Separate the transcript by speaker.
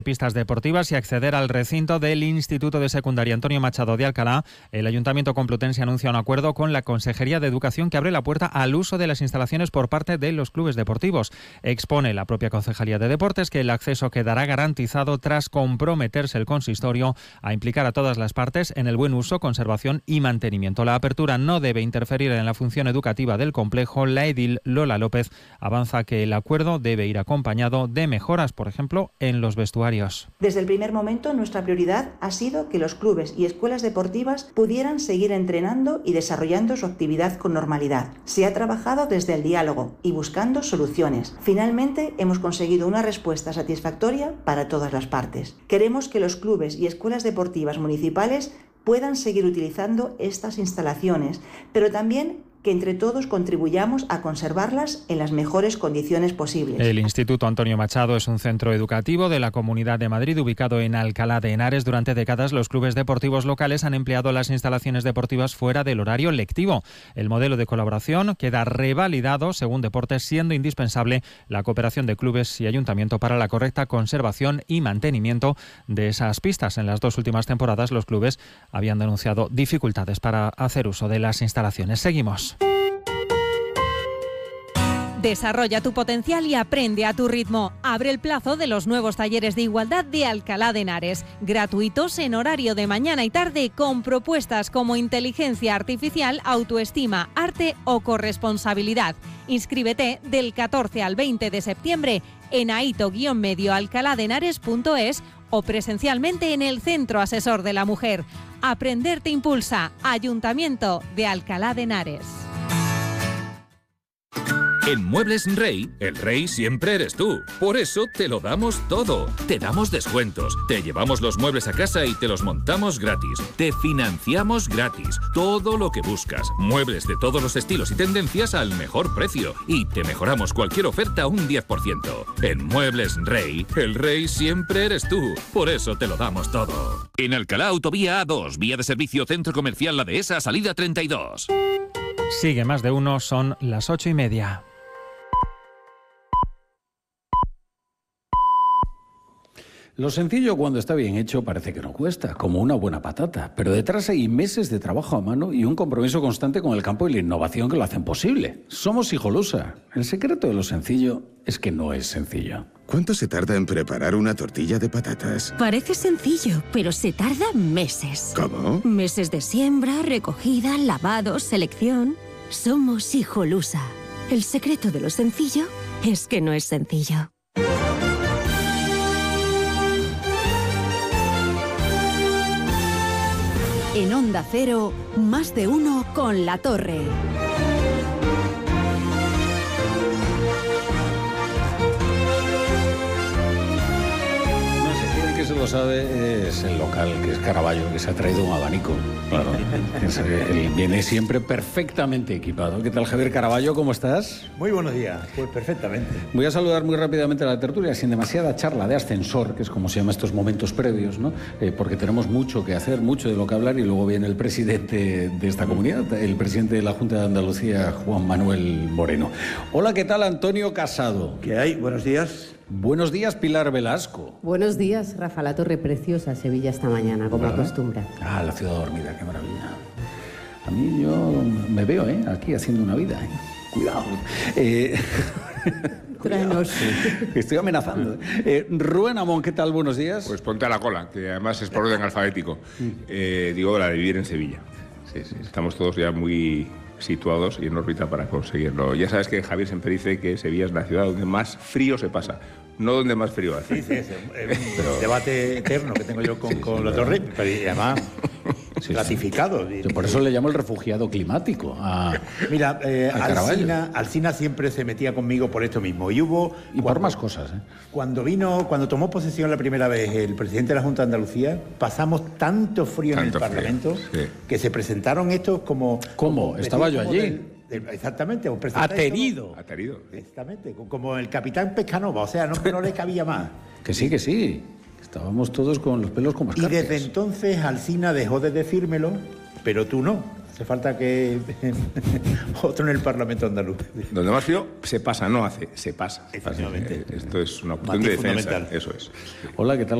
Speaker 1: pistas deportivas y acceder al recinto del Instituto de Secundaria Antonio Machado de Alcalá. El Ayuntamiento Complutense anuncia un acuerdo con la Consejería de Educación que abre la puerta al uso de las instalaciones por parte de los clubes deportivos. Expone la propia Concejalía de Deportes que el acceso quedará garantizado tras comprometerse el consistorio a implicar a todas las partes en el buen uso, conservación y mantenimiento. La apertura no debe interferir en la función educativa del complejo. La edil Lola López avanza que el acuerdo debe ir acompañado de mejoras, por ejemplo, en los vestuarios.
Speaker 2: Desde el primer momento, nuestra prioridad ha sido que los clubes y escuelas deportivas pudieran seguir entrenando y desarrollando su actividad con normalidad. Se ha trabajado desde el diálogo y buscando soluciones. Finalmente, hemos conseguido una respuesta satisfactoria para todas las partes. Queremos que los clubes y escuelas deportivas municipales puedan seguir utilizando estas instalaciones, pero también que entre todos contribuyamos a conservarlas en las mejores condiciones posibles.
Speaker 1: El Instituto Antonio Machado es un centro educativo de la Comunidad de Madrid ubicado en Alcalá de Henares. Durante décadas los clubes deportivos locales han empleado las instalaciones deportivas fuera del horario lectivo. El modelo de colaboración queda revalidado según Deportes, siendo indispensable la cooperación de clubes y ayuntamiento para la correcta conservación y mantenimiento de esas pistas. En las 2 últimas temporadas los clubes habían denunciado dificultades para hacer uso de las instalaciones. Seguimos.
Speaker 3: Desarrolla tu potencial y aprende a tu ritmo. Abre el plazo de los nuevos talleres de igualdad de Alcalá de Henares, gratuitos en horario de mañana y tarde, con propuestas como inteligencia artificial, autoestima, arte o corresponsabilidad. Inscríbete del 14 al 20 de septiembre en aito-medioalcaladehenares.es o presencialmente en el Centro Asesor de la Mujer. Aprender te impulsa. Ayuntamiento de Alcalá de Henares.
Speaker 4: En Muebles Rey, el rey siempre eres tú. Por eso te lo damos todo. Te damos descuentos, te llevamos los muebles a casa y te los montamos gratis. Te financiamos gratis. Todo lo que buscas. Muebles de todos los estilos y tendencias al mejor precio. Y te mejoramos cualquier oferta un 10%. En Muebles Rey, el rey siempre eres tú. Por eso te lo damos todo. En Alcalá, Autovía A2, vía de servicio Centro Comercial La Dehesa, salida 32.
Speaker 1: Sigue más de uno, son las 8:30.
Speaker 5: Lo sencillo cuando está bien hecho parece que no cuesta, como una buena patata, pero detrás hay meses de trabajo a mano y un compromiso constante con el campo y la innovación que lo hacen posible. Somos Hijolusa. El secreto de lo sencillo es que no es sencillo.
Speaker 6: ¿Cuánto se tarda en preparar una tortilla de patatas?
Speaker 7: Parece sencillo, pero se tarda meses.
Speaker 6: ¿Cómo?
Speaker 7: Meses de siembra, recogida, lavado, selección. Somos Hijolusa. El secreto de lo sencillo es que no es sencillo.
Speaker 8: En Onda Cero, más de uno con La Torre.
Speaker 5: Que se lo sabe es el local, que es Caravaggio, que se ha traído un abanico. Claro, él viene siempre perfectamente equipado. ¿Qué tal, Javier Caravaggio? ¿Cómo estás?
Speaker 9: Muy buenos días, pues perfectamente.
Speaker 5: Voy a saludar muy rápidamente a la tertulia, sin demasiada charla de ascensor, que es como se llama estos momentos previos, ¿no? Porque tenemos mucho que hacer, mucho de lo que hablar, y luego viene el presidente de esta comunidad, el presidente de la Junta de Andalucía, Juan Manuel Moreno. Hola, ¿qué tal, Antonio Casado?
Speaker 9: ¿Qué hay? Buenos días.
Speaker 5: Buenos días, Pilar Velasco.
Speaker 10: Buenos días, Rafa. La Torre, preciosa Sevilla esta mañana, como acostumbra.
Speaker 5: Ah, la ciudad dormida, qué maravilla. A mí yo me veo, aquí haciendo una vida, Cuidado.
Speaker 10: Tráenos.
Speaker 5: Estoy amenazando. Rubén Amón, ¿qué tal? Buenos días.
Speaker 11: Pues ponte a la cola, que además es por orden alfabético. Digo, la de vivir en Sevilla. Sí. Estamos todos ya muy situados y en órbita para conseguirlo. Ya sabes que Javier siempre dice que Sevilla es la ciudad donde más frío se pasa, no donde más frío hace.
Speaker 9: Sí, es un debate eterno que tengo yo con La Torre, pero además ratificado.
Speaker 5: Yo por eso le llamo el refugiado climático a
Speaker 9: Mira, Alsina siempre se metía conmigo por esto mismo. Y
Speaker 5: por más cosas.
Speaker 9: Cuando tomó posesión la primera vez el presidente de la Junta de Andalucía, pasamos tanto frío en el Parlamento que se presentaron estos como...
Speaker 5: ¿Cómo? Estaba yo allí.
Speaker 9: Exactamente.
Speaker 5: Aterido.
Speaker 9: Exactamente. Como el capitán Pescanova. O sea, no le cabía más.
Speaker 5: Que sí. Estábamos todos con los pelos como escarpias.
Speaker 9: Y desde entonces Alsina dejó de decírmelo, pero tú no. O Hace falta que otro en el Parlamento andaluz.
Speaker 11: Donde más frío se pasa, no hace, se pasa.
Speaker 9: Efectivamente.
Speaker 11: Esto es una cuestión de defensa. Eso es.
Speaker 5: Hola, ¿qué tal?